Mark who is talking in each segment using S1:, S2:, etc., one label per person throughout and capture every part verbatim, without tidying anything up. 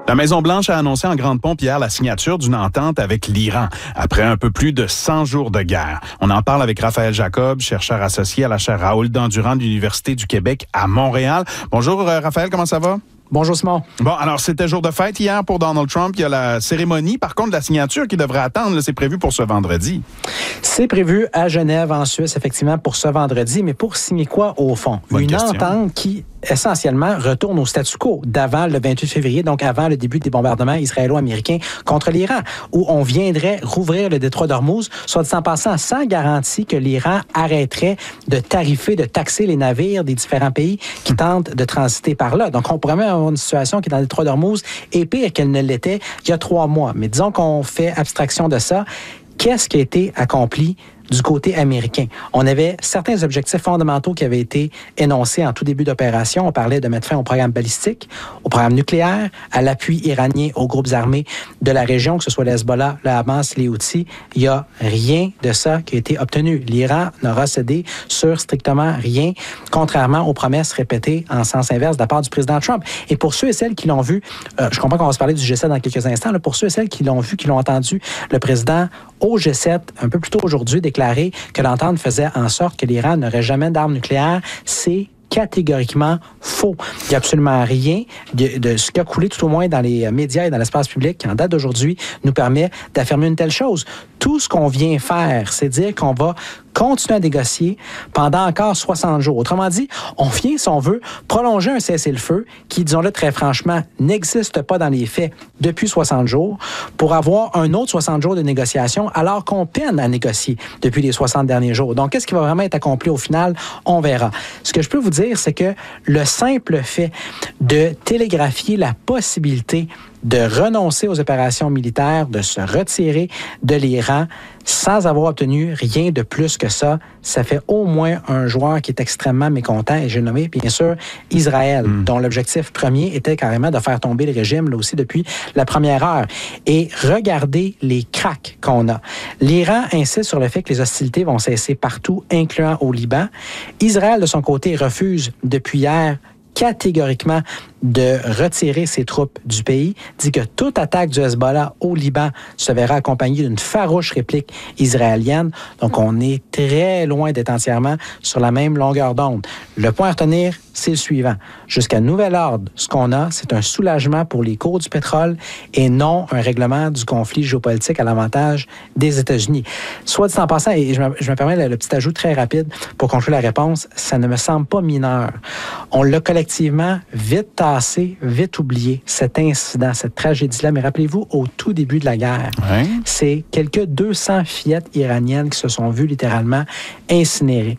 S1: La Maison-Blanche a annoncé en grande pompe hier la signature d'une entente avec l'Iran, après un peu plus de cent jours de guerre. On en parle avec Raphaël Jacob, chercheur associé à la chaire Raoul Dandurand de l'Université du Québec à Montréal. Bonjour Raphaël, comment ça va?
S2: Bonjour Simon.
S1: Bon, alors c'était jour de fête hier pour Donald Trump. Il y a la cérémonie. Par contre, la signature qui devrait attendre, là, c'est prévu pour ce vendredi.
S2: C'est prévu à Genève, en Suisse, effectivement, pour ce vendredi. Mais pour signer quoi, au fond?
S1: Bonne
S2: Une
S1: question.
S2: entente qui, essentiellement, retourne au statu quo d'avant le vingt-huit février, donc avant le début des bombardements israélo-américains contre l'Iran, où on viendrait rouvrir le détroit d'Ormuz, soit dit en passant, sans garantie que l'Iran arrêterait de tarifer, de taxer les navires des différents pays qui tentent de transiter par là. Donc, on pourrait même avoir une situation qui est dans le détroit d'Ormuz est pire qu'elle ne l'était il y a trois mois. Mais disons qu'on fait abstraction de ça. Qu'est-ce qui a été accompli du côté américain? On avait certains objectifs fondamentaux qui avaient été énoncés en tout début d'opération. On parlait de mettre fin au programme balistique, au programme nucléaire, à l'appui iranien aux groupes armés de la région, que ce soit le Hezbollah, le Hamas, les Houthis. Il n'y a rien de ça qui a été obtenu. L'Iran n'aura cédé sur strictement rien, contrairement aux promesses répétées en sens inverse de la part du président Trump. Et pour ceux et celles qui l'ont vu, euh, je comprends qu'on va se parler du G sept dans quelques instants, là, pour ceux et celles qui l'ont vu, qui l'ont entendu, le président au G sept, un peu plus tôt aujourd'hui, déclaré que l'entente faisait en sorte que l'Iran n'aurait jamais d'armes nucléaires, c'est catégoriquement faux. Il n'y a absolument rien de, de ce qui a coulé tout au moins dans les médias et dans l'espace public qui, en date d'aujourd'hui, nous permet d'affirmer une telle chose. Tout ce qu'on vient faire, c'est dire qu'on va continuer à négocier pendant encore soixante jours. Autrement dit, on vient, si on veut, prolonger un cessez-le-feu qui, disons-le très franchement, n'existe pas dans les faits depuis soixante jours pour avoir un autre soixante jours de négociation alors qu'on peine à négocier depuis les soixante derniers jours. Donc, qu'est-ce qui va vraiment être accompli au final? On verra. Ce que je peux vous dire, c'est que le simple fait de télégraphier la possibilité de renoncer aux opérations militaires, de se retirer de l'Iran sans avoir obtenu rien de plus que ça, ça fait au moins un joueur qui est extrêmement mécontent. Et j'ai nommé, bien sûr, Israël, mm. dont l'objectif premier était carrément de faire tomber le régime, là aussi, depuis la première heure. Et regardez les cracks qu'on a. L'Iran insiste sur le fait que les hostilités vont cesser partout, incluant au Liban. Israël, de son côté, refuse depuis hier catégoriquement de retirer ses troupes du pays, dit que toute attaque du Hezbollah au Liban se verra accompagnée d'une farouche réplique israélienne. Donc, on est très loin d'être entièrement sur la même longueur d'onde. Le point à retenir, c'est le suivant. Jusqu'à nouvel ordre, ce qu'on a, c'est un soulagement pour les cours du pétrole et non un règlement du conflit géopolitique à l'avantage des États-Unis. Soit dit en passant, et je me, je me permets le, le petit ajout très rapide pour conclure la réponse, ça ne me semble pas mineur. On l'a collectivement vite tassé, vite oublié, cet incident, cette tragédie-là. Mais rappelez-vous, au tout début de la guerre, ouais. c'est quelques deux cents fillettes iraniennes qui se sont vues littéralement incinérées.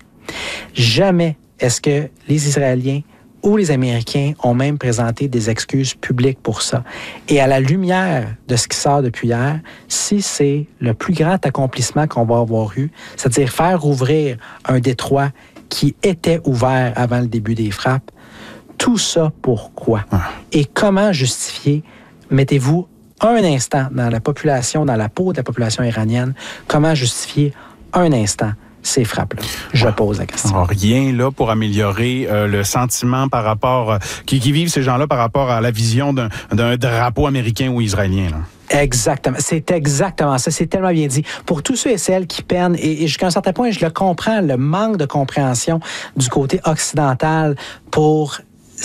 S2: Jamais est-ce que les Israéliens ou les Américains ont même présenté des excuses publiques pour ça. Et à la lumière de ce qui sort depuis hier, si c'est le plus grand accomplissement qu'on va avoir eu, c'est-à-dire faire ouvrir un détroit qui était ouvert avant le début des frappes, tout ça pourquoi? Ah. Et comment justifier, mettez-vous un instant dans la population, dans la peau de la population iranienne, comment justifier un instant ces frappes-là? Je ouais. pose la question.
S1: Alors, rien là pour améliorer euh, le sentiment par rapport, euh, qui, qui vivent ces gens-là par rapport à la vision d'un, d'un drapeau américain ou israélien, là.
S2: Exactement. C'est exactement ça. C'est tellement bien dit. Pour tous ceux et celles qui peinent, et, et jusqu'à un certain point, je le comprends, le manque de compréhension du côté occidental pour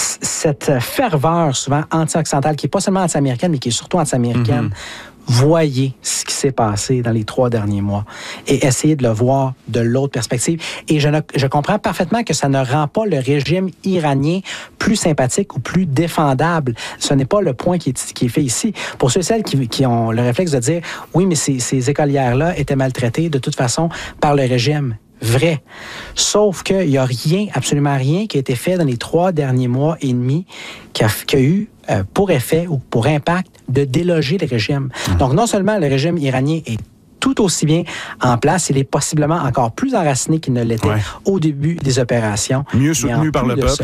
S2: cette ferveur souvent anti-occidentale, qui n'est pas seulement anti-américaine, mais qui est surtout anti-américaine. Mm-hmm. Voyez ce qui s'est passé dans les trois derniers mois et essayez de le voir de l'autre perspective. Et je, ne, je comprends parfaitement que ça ne rend pas le régime iranien plus sympathique ou plus défendable. Ce n'est pas le point qui est, qui est fait ici. Pour ceux et celles qui, qui ont le réflexe de dire « Oui, mais ces, ces écolières-là étaient maltraitées de toute façon par le régime ». Vrai. Sauf qu'il n'y a rien, absolument rien qui a été fait dans les trois derniers mois et demi qui a, qui a eu euh, pour effet ou pour impact de déloger le régime. Mmh. Donc, non seulement le régime iranien est tout aussi bien en place, il est possiblement encore plus enraciné qu'il ne l'était ouais. au début des opérations.
S1: Mieux soutenu par le peuple. Ça,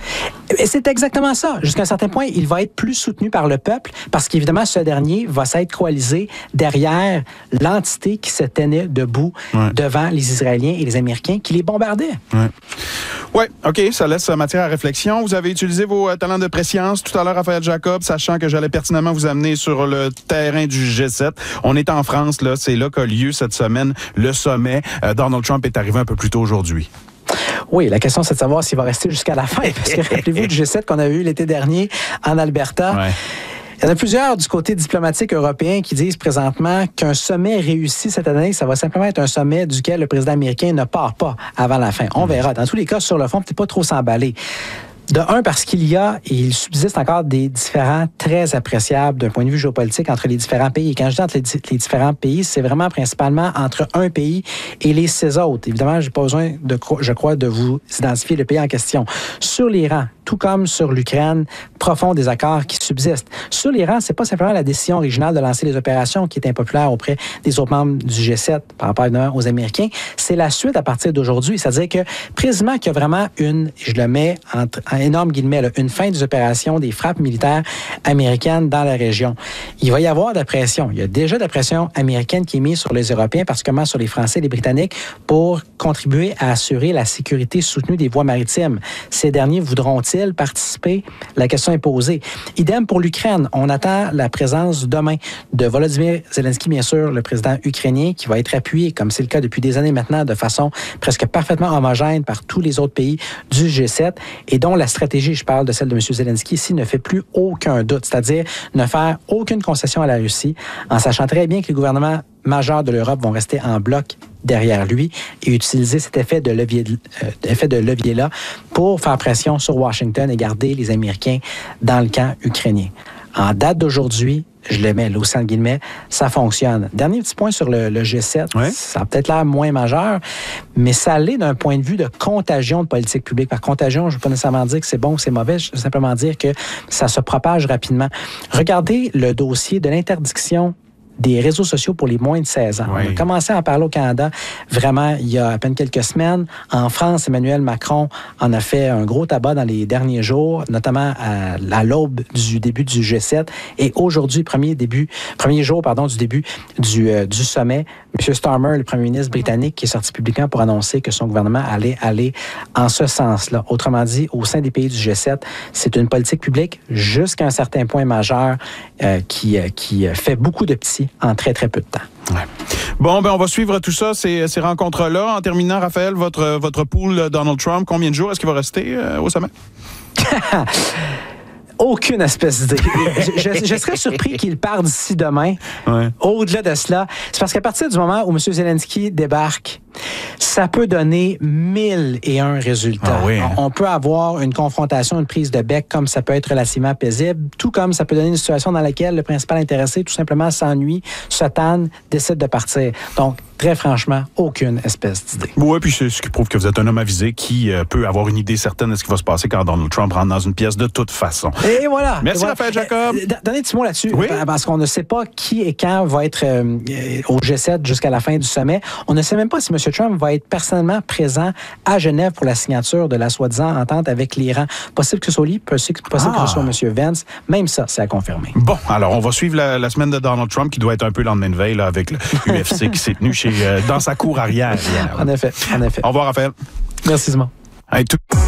S2: Et c'est exactement ça. Jusqu'à un certain point, il va être plus soutenu par le peuple parce qu'évidemment, ce dernier va s'être coalisé derrière l'entité qui se tenait debout ouais. devant les Israéliens et les Américains qui les bombardaient.
S1: Oui, ouais, OK, ça laisse matière à réflexion. Vous avez utilisé vos euh, talents de préscience tout à l'heure, Raphaël Jacob, sachant que j'allais pertinemment vous amener sur le terrain du G sept. On est en France, là, c'est là qu'a lieu cette semaine le sommet. Euh, Donald Trump est arrivé un peu plus tôt aujourd'hui.
S2: Oui, la question, c'est de savoir s'il va rester jusqu'à la fin. Parce que rappelez-vous du G sept qu'on a eu l'été dernier en Alberta. Ouais. Il y en a plusieurs du côté diplomatique européen qui disent présentement qu'un sommet réussi cette année, ça va simplement être un sommet duquel le président américain ne part pas avant la fin. On verra. Dans tous les cas, sur le fond, peut-être pas trop s'emballer. De un, parce qu'il y a et il subsiste encore des différends très appréciables d'un point de vue géopolitique entre les différents pays. Et quand je dis entre les, les différents pays, c'est vraiment principalement entre un pays et les six autres. Évidemment, j'ai pas besoin, de, je crois, de vous identifier le pays en question. Sur l'Iran, tout comme sur l'Ukraine, profond désaccord qui subsiste. Sur l'Iran, c'est pas simplement la décision originale de lancer les opérations qui est impopulaire auprès des autres membres du G sept par rapport aux Américains. C'est la suite à partir d'aujourd'hui. C'est-à-dire que, précisément, qu'il y a vraiment une, je le mets entre en énorme guillemets, là, une fin des opérations des frappes militaires américaines dans la région. Il va y avoir de la pression. Il y a déjà de la pression américaine qui est mise sur les Européens, particulièrement sur les Français et les Britanniques, pour contribuer à assurer la sécurité soutenue des voies maritimes. Ces derniers voudront-ils participer? La question est posée. Idem pour l'Ukraine. On attend la présence demain de Volodymyr Zelensky, bien sûr, le président ukrainien, qui va être appuyé, comme c'est le cas depuis des années maintenant, de façon presque parfaitement homogène par tous les autres pays du G sept, et dont la stratégie, je parle de celle de M. Zelensky ici, ne fait plus aucun doute, c'est-à-dire ne faire aucune concession à la Russie, en sachant très bien que les gouvernements majeurs de l'Europe vont rester en bloc derrière lui et utiliser cet effet de levier, euh, effet de levier-là pour faire pression sur Washington et garder les Américains dans le camp ukrainien. En date d'aujourd'hui, je le mets, l'océan de guillemets, ça fonctionne. Dernier petit point sur le, le G sept, ouais. Ça a peut-être l'air moins majeur, mais ça l'est d'un point de vue de contagion de politique publique. Par contagion, je ne veux pas nécessairement dire que c'est bon ou c'est mauvais, je veux simplement dire que ça se propage rapidement. Regardez le dossier de l'interdiction des réseaux sociaux pour les moins de seize ans. Oui. On a commencé à en parler au Canada vraiment il y a à peine quelques semaines. En France, Emmanuel Macron en a fait un gros tabac dans les derniers jours, notamment à, à l'aube du début du G sept. Et aujourd'hui, premier début, premier jour pardon, du début du, euh, du sommet, M. Starmer, le premier ministre britannique, qui est sorti publiquement pour annoncer que son gouvernement allait aller en ce sens-là. Autrement dit, au sein des pays du G sept, c'est une politique publique jusqu'à un certain point majeur euh, qui, euh, qui fait beaucoup de petits en très, très peu de temps.
S1: Ouais. Bon, ben on va suivre tout ça, ces, ces rencontres-là. En terminant, Raphaël, votre, votre pool Donald Trump, combien de jours est-ce qu'il va rester euh, au sommet?
S2: Aucune espèce d'idée. Je, je, je serais surpris qu'il parte d'ici demain. Ouais. Au-delà de cela, c'est parce qu'à partir du moment où M. Zelensky débarque, ça peut donner mille et un résultats. Ah oui. On, on peut avoir une confrontation, une prise de bec, comme ça peut être relativement paisible, tout comme ça peut donner une situation dans laquelle le principal intéressé, tout simplement, s'ennuie, se tanne, décide de partir. Donc, très franchement, aucune espèce d'idée.
S1: Oui, puis c'est ce qui prouve que vous êtes un homme avisé qui euh, peut avoir une idée certaine de ce qui va se passer quand Donald Trump rentre dans une pièce de toute façon.
S2: Et voilà.
S1: Merci,
S2: et voilà.
S1: Raphaël Jacob.
S2: Euh, donnez un petit mot là-dessus,
S1: oui?
S2: Parce qu'on ne sait pas qui et quand va être euh, au G sept jusqu'à la fin du sommet. On ne sait même pas si M. Trump va être personnellement présent à Genève pour la signature de la soi-disant entente avec l'Iran. Possible que ce soit lui, possible, possible ah. que ce soit M. Vance. Même ça, c'est à confirmer.
S1: Bon, alors on va suivre la, la semaine de Donald Trump qui doit être un peu le lendemain de veille là, avec le U F C qui s'est tenu chez, euh, dans sa cour arrière. Hier,
S2: en effet, en effet.
S1: Au revoir, Raphaël.
S2: Merci, Simon.
S1: Hey, tout...